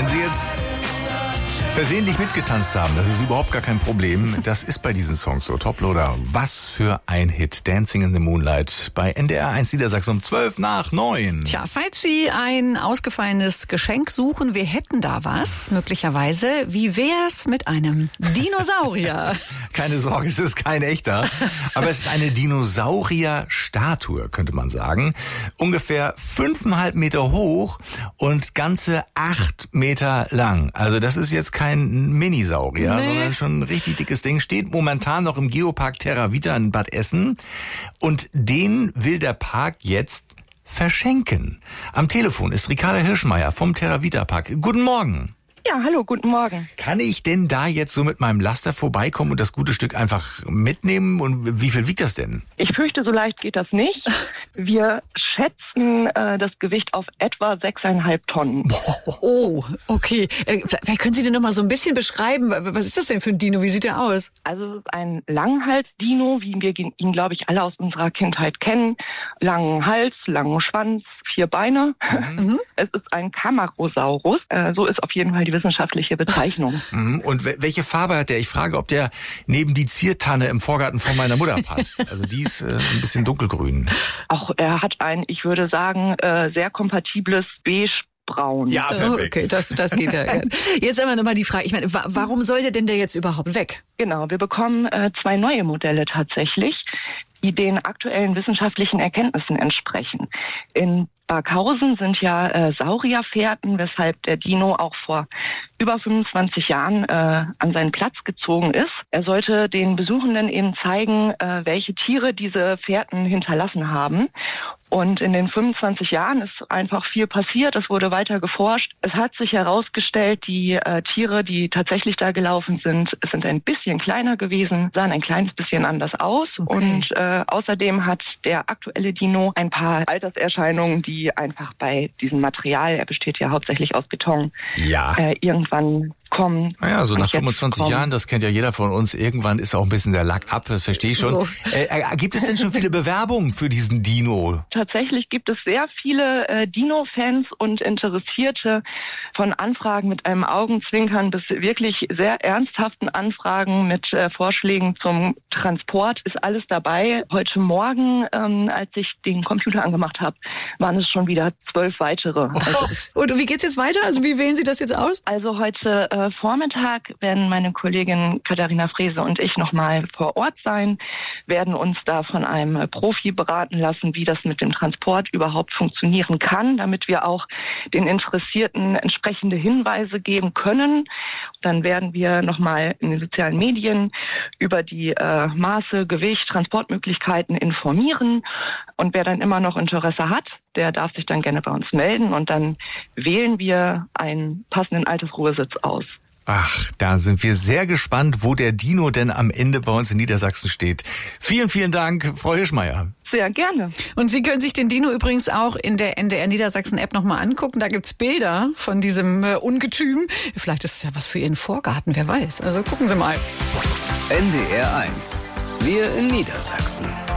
Wenn Sie jetzt versehentlich mitgetanzt haben, das ist überhaupt gar kein Problem. Das ist bei diesen Songs so. Toploader, was für ein Hit. Dancing in the Moonlight bei NDR 1 Niedersachsen um 8:12. Tja, falls Sie ein ausgefallenes Geschenk suchen, wir hätten da was, möglicherweise. Wie wär's mit einem Dinosaurier? Keine Sorge, es ist kein echter. Aber es ist eine Dinosaurier-Statue, könnte man sagen. Ungefähr 5,5 Meter hoch und ganze 8 Meter lang. Also das ist jetzt kein Minisaurier, sondern schon ein richtig dickes Ding. Steht momentan noch im Geopark Terra Vita in Bad Essen. Und den will der Park jetzt verschenken. Am Telefon ist Ricarda Hirschmeier vom Terra Vita Park. Guten Morgen. Ja, hallo, guten Morgen. Kann ich denn da jetzt so mit meinem Laster vorbeikommen und das gute Stück einfach mitnehmen? Und wie viel wiegt das denn? Ich fürchte, so leicht geht das nicht. Wir schätzen das Gewicht auf etwa 6,5 Tonnen. Oh, okay. Vielleicht können Sie den noch mal so ein bisschen beschreiben. Was ist das denn für ein Dino? Wie sieht der aus? Also es ist ein Langhals-Dino, wie wir ihn, glaube ich, alle aus unserer Kindheit kennen. Langen Hals, langen Schwanz, 4 Beine. Mhm. Es ist ein Camarasaurus. So ist auf jeden Fall die wissenschaftliche Bezeichnung. Und welche Farbe hat der? Ich frage, ob der neben die Ziertanne im Vorgarten von meiner Mutter passt. Also die ist ein bisschen dunkelgrün. Auch er hat ein, ich würde sagen, sehr kompatibles Beige-Braun. Ja, perfekt. Okay, das geht ja. Jetzt aber nochmal die Frage, ich meine, warum sollte denn der jetzt überhaupt weg? Genau, wir bekommen 2 neue Modelle tatsächlich, die den aktuellen wissenschaftlichen Erkenntnissen entsprechen. In Barkhausen sind ja Saurierfährten, weshalb der Dino auch vor über 25 Jahren an seinen Platz gezogen ist. Er sollte den Besuchenden eben zeigen, welche Tiere diese Fährten hinterlassen haben. Und in den 25 Jahren ist einfach viel passiert. Es wurde weiter geforscht. Es hat sich herausgestellt, die Tiere, die tatsächlich da gelaufen sind ein bisschen kleiner gewesen, sahen ein kleines bisschen anders aus. Okay. Und außerdem hat der aktuelle Dino ein paar Alterserscheinungen, die einfach bei diesem Material, er besteht ja hauptsächlich aus Beton, irgendwann kommen. Naja, so nach 25 Jahren, das kennt ja jeder von uns, irgendwann ist auch ein bisschen der Lack ab, das verstehe ich schon. So. Gibt es denn schon viele Bewerbungen für diesen Dino? Tatsächlich gibt es sehr viele Dino-Fans und Interessierte, von Anfragen mit einem Augenzwinkern bis wirklich sehr ernsthaften Anfragen mit Vorschlägen zum Transport ist alles dabei. Heute Morgen, als ich den Computer angemacht habe, waren es schon wieder 12 weitere. Also, und wie geht's jetzt weiter? Also wie wählen Sie das jetzt aus? Also heute Vormittag werden meine Kollegin Katharina Frese und ich nochmal vor Ort sein, werden uns da von einem Profi beraten lassen, wie das mit dem Transport überhaupt funktionieren kann, damit wir auch den Interessierten entsprechende Hinweise geben können. Dann werden wir nochmal in den sozialen Medien über die Maße, Gewicht, Transportmöglichkeiten informieren. Und wer dann immer noch Interesse hat, der darf sich dann gerne bei uns melden und dann wählen wir einen passenden Altersruhesitz aus. Ach, da sind wir sehr gespannt, wo der Dino denn am Ende bei uns in Niedersachsen steht. Vielen, vielen Dank, Frau Hirschmeier. Sehr gerne. Und Sie können sich den Dino übrigens auch in der NDR Niedersachsen App nochmal angucken. Da gibt's Bilder von diesem Ungetüm. Vielleicht ist es ja was für Ihren Vorgarten, wer weiß. Also gucken Sie mal. NDR 1. Wir in Niedersachsen.